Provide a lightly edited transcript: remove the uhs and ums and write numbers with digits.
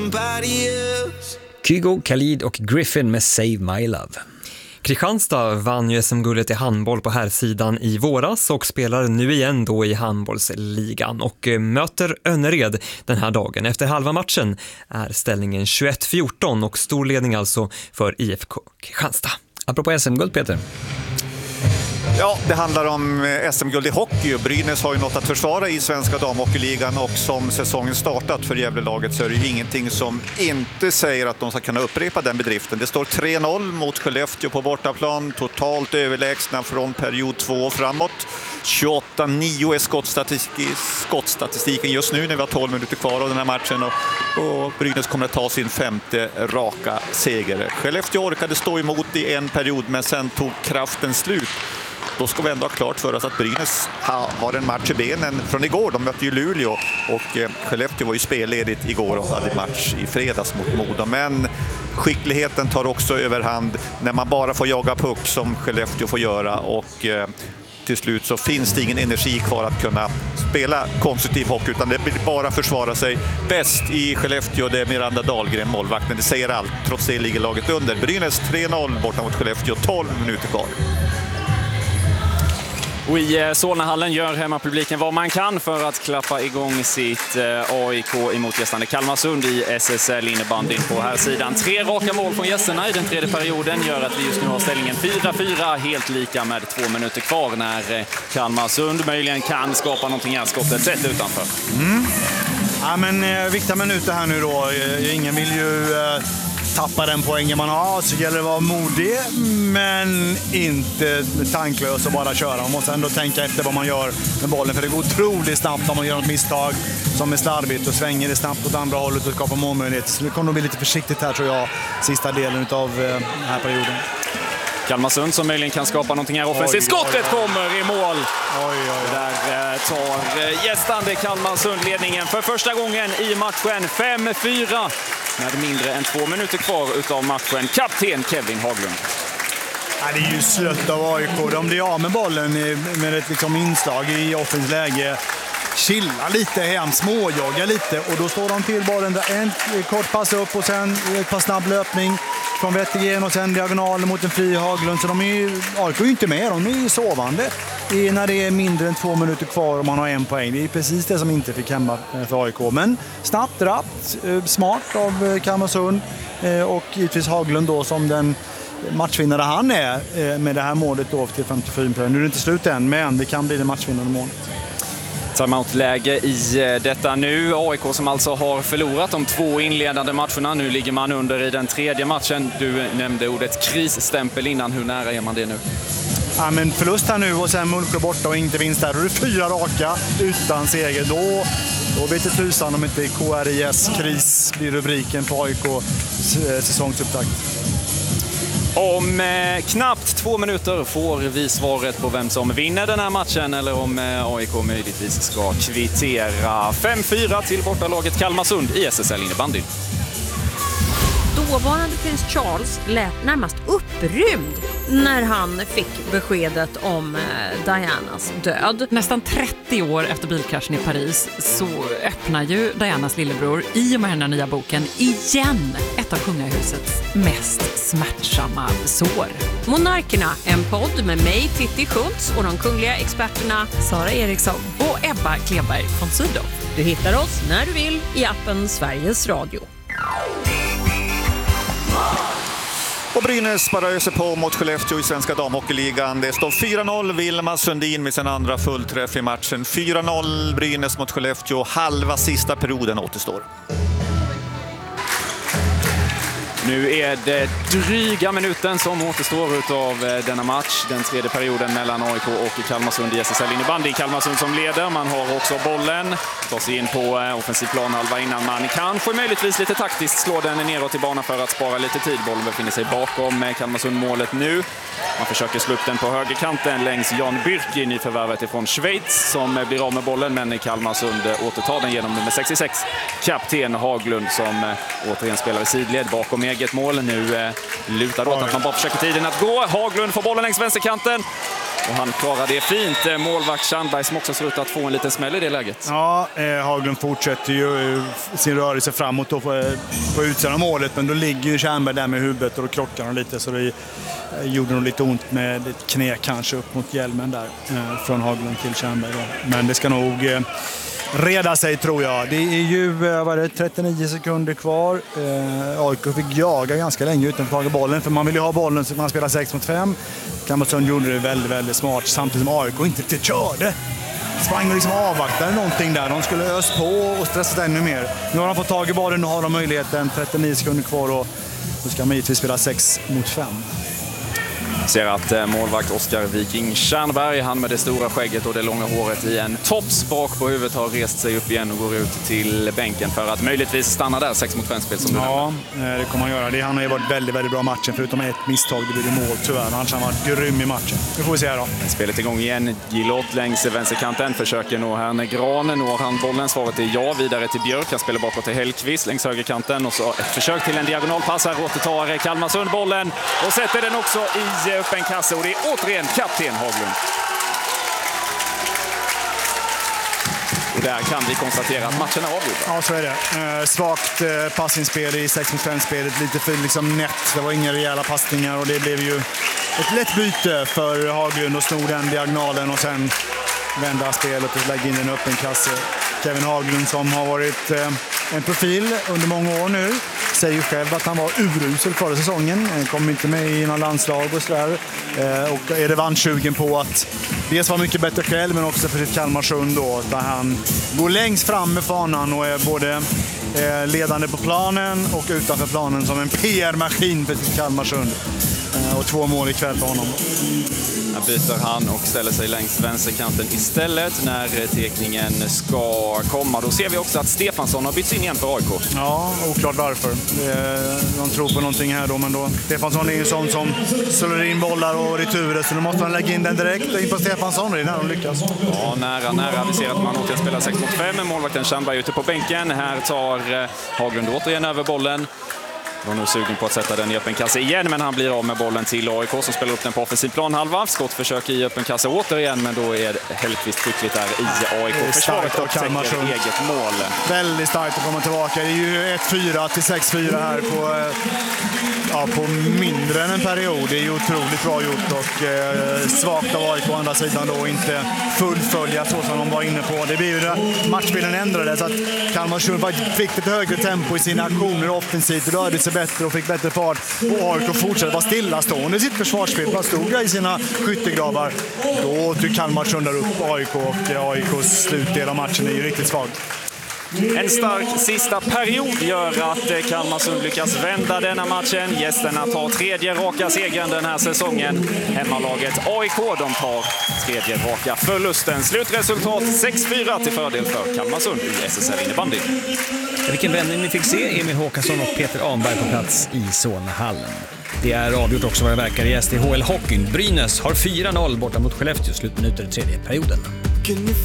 Kygo, Khalid och Griffin med Save My Love. Kristianstad vann ju SM-guldet i handboll på herrsidan i våras och spelar nu igen då i handbollsligan och möter Önnered den här dagen. Efter halva matchen är ställningen 21-14 och stor ledning alltså för IFK Kristianstad. Apropå SM-guld, Peter. Ja, det handlar om SM-guld i hockey. Brynäs har ju något att försvara i svenska damhockeyligan och som säsongen startat för Gävlelaget så är det ju ingenting som inte säger att de ska kunna upprepa den bedriften. Det står 3-0 mot Skellefteå på bortaplan, totalt överlägsna från period 2 framåt. 28-9 är skottstatistiken just nu när vi har 12 minuter kvar av den här matchen och Brynäs kommer att ta sin 5:e raka seger. Skellefteå orkade stå emot i en period men sen tog kraften slut. Då ska vi ändå ha klart för oss att Brynäs har en match i benen från igår. De mötte ju Luleå och Skellefteå var ju spelledigt igår och hade match i fredags mot Modo. Men skickligheten tar också överhand när man bara får jaga puck som Skellefteå får göra och till slut så finns det ingen energi kvar att kunna spela konstruktiv hockey utan det blir bara försvara sig bäst i Skellefteå. Det är Miranda Dahlgren, målvakten. Det säger allt. Trots det ligger laget under. Brynäs 3-0 borta mot Skellefteå, 12 minuter kvar. Och i Solnahallen gör hemmapubliken vad man kan för att klappa igång sitt AIK emot gästande Kalmarsund i SSL innebandyn på här sidan. 3 raka mål från gästerna i den tredje perioden gör att vi just nu har ställningen 4-4, helt lika med 2 minuter kvar när Kalmarsund möjligen kan skapa någonting här skottet sett utanför. Ja, men viktiga minuter här nu då. Ingen vill ju tappa den poängen man har, så gäller det att vara modig men inte tanklös och bara köra. Man måste ändå tänka efter vad man gör med bollen för det går otroligt snabbt om man gör något misstag som är slarvigt och svänger det snabbt åt andra hållet och skapar målmöjlighet. Så det kommer nog bli lite försiktigt här tror jag, sista delen av den här perioden. Kalmarsund som möjligen kan skapa någonting här offensivt. Skottet kommer i mål. Där tar gästande Kalmarsund ledningen för första gången i matchen. 5-4 med mindre än 2 minuter kvar utav matchen. Kapten Kevin Haglund. Ja, det är ju slött av AIK. De blir av med bollen med ett liksom inslag i offensivt läge. Chilla lite hem, småjogga lite och då står de till bollen där en kort pass upp och sen ett par snabb löpning från Wettergren och sen diagonalen mot en fri Haglund. Så de är ju, AIK är ju inte med, de är ju sovande när det är mindre än 2 minuter kvar och man har 1 poäng. Det är precis det som inte fick hemma för AIK. Men snabbt, rappt, smart av Kalmarsund och givetvis Haglund då som den matchvinnare han är med det här målet då till 54. Nu är det inte slut än, men det kan bli det matchvinnande målet. Timeout-läge i detta nu. AIK som alltså har förlorat de 2 inledande matcherna. Nu ligger man under i den 3:e matchen. Du nämnde ordet krisstämpel innan. Hur nära är man det nu? Ja, men förlust här nu och sen Mullsjö borta och inte vinst där. Då är det 4 raka utan seger. Då vet det tusan om inte KRIS-kris blir rubriken på AIK säsongsupptakt. Om knappt 2 minuter får vi svaret på vem som vinner den här matchen eller om AIK möjligtvis ska kvittera. 5-4 till bortalaget Kalmarsund i SSL innebandyn. Dåvarande prins Charles lät närmast upprymd när han fick beskedet om Dianas död. Nästan 30 år efter bilkraschen i Paris så öppnar ju Dianas lillebror i och med den här nya boken igen ett av kungahusets mest smärtsamma sår. Monarkerna, en podd med mig, Titti Schultz och de kungliga experterna Sara Eriksson och Ebba Kleberg von Sydow. Du hittar oss när du vill i appen Sveriges Radio. Och Brynäs bara öser på mot Skellefteå i svenska damhockeyligan. Det står 4-0, Vilma Sundin med sin andra fullträff i matchen. 4-0 Brynäs mot Skellefteå, halva sista perioden återstår. Nu är det dryga minuten som återstår av denna match. Den 3:e perioden mellan AIK och Kalmarsund i SSL innebandy. Kalmarsund som leder, man har också bollen. Tar sig in på offensiv planhalva innan man kanske möjligtvis lite taktiskt slår den neråt i banan för att spara lite tid. Bollen befinner sig bakom Kalmarsund-målet nu. Man försöker slå upp den på högerkanten längs Jan Byrki, nyförvärvet ifrån Schweiz, som blir av med bollen, men Kalmarsund återtar den genom nummer 66. Kapten Haglund som återigen spelar i sidled bakom eget mål. Nu lutar åt att man bara försöker tiden att gå. Haglund får bollen längs vänsterkanten. Och han klarar det fint. Målvakt Tjernberg som också ser ut att få en liten smäll i det läget. Ja, Haglund fortsätter ju sin rörelse framåt då på utsidan av målet. Men då ligger ju Tjernberg där med huvudet och då krockar han lite. Så det gjorde nog lite ont med ett knä kanske upp mot hjälmen där. Från Haglund till Tjernberg då. Men det ska nog reda sig tror jag. Det är ju 39 sekunder kvar. AIK fick jaga ganska länge utan att ta bollen. För man vill ju ha bollen så man spelar 6 mot 5. Kalmarsund gjorde det väldigt, väldigt smart. Samtidigt som AIK inte riktigt körde. Sprang och liksom avvaktade någonting där. De skulle ösa på och stressa ännu mer. Nu har de fått tag i bollen och har de möjligheten. 39 sekunder kvar och då ska man givetvis spela 6 mot 5. Ser att målvakt Oskar Viking Tjernberg, han med det stora skägget och det långa håret i en tops bak på huvudet, har rest sig upp igen och går ut till bänken för att möjligtvis stanna där 6 mot 5-spel som du Ja, det kommer han göra. Han har ju varit väldigt, väldigt bra matchen förutom ett misstag. Det blir det mål tyvärr. Annars har han varit grym i matchen. Nu får vi se då. Spelet igång igen. Gilot längs vänsterkanten försöker nå Herne Gran. Når han bollen? Svaret är ja. Vidare till Björk. Han spelar bakåt till Hellqvist längs högerkanten. Och så ett försök till en diagonalpass. Här återtar Kalmarsund bollen och sätter den också i öppen kasse. Och det är återigen kapten Haglund. Och där kan vi konstatera att matchen är avgjord. Ja, så är det. Svagt passningsspel i 6 mot 5-spelet. Lite för liksom nätt. Det var inga rejäla passningar och det blev ju ett lätt byte för Haglund att sno den diagonalen och sen vända spelet och lägga in en öppen kasse. Kevin Haglund som har varit en profil under många år nu. Säger ju själv att han var urusel förra säsongen. Han kom inte med i några landslag och sådär. Och är revanschsugen på att dels vara mycket bättre själv men också för sitt Kalmarsund då. Där han går längst fram med fanan och är både ledande på planen och utanför planen som en PR-maskin för sitt Kalmarsund. Och 2 mål ikväll för honom. Här byter han och ställer sig längs vänsterkanten istället när tekningen ska komma. Då ser vi också att Stefansson har bytts in igen för AIK. Ja, oklart varför. De tror på någonting här då, men då Stefansson är ju sån som slår in bollar och returer, så då måste man lägga in den direkt in på Stefansson. Det är när de lyckas. Ja, nära. Vi ser att man återigen spelar 6 mot 5. Målvakten Tjernberg ute på bänken. Här tar Haglund återigen över bollen. Var nog sugen på att sätta den i öppen kasse igen, men han blir av med bollen till AIK som spelar upp den på offensiv planhalva. Skottförsök i öppen kasse återigen, men då är Hellqvist skickligt där i AIK-försvaret och täcker eget mål. Väldigt starkt att komma tillbaka. Det är ju 1-4 till 6-4 här på mindre än en period. Det är ju otroligt bra gjort och svagt av AIK på andra sidan då inte fullfölja så som de var inne på. Det blir ju matchbilden ändrades så att Kalmarsund fick ett högre tempo i sina aktioner offensivt, rörde sig bättre och fick bättre fart. Och AIK fortsatte vara stillastående i sitt försvarsspel. Man stod i sina skyttegravar. Då tog Kalmarsund där upp AIK och AIKs slutdel av matchen är ju riktigt svag. En stark sista period gör att Kalmarsund lyckas vända denna matchen. Gästerna tar 3:e raka segern den här säsongen. Hemmalaget AIK, de tar 3:e raka förlusten. Slutresultat 6-4 till fördel för Kalmarsund i SSL innebandy. Vilken vändning ni fick se Emil Håkansson och Peter Anberg på plats i Solnahallen. Det är avgjort också vad det verkar i SDHL Hockeyn. Brynäs har 4-0 borta mot Skellefteå, slutminuter i 3:e perioden.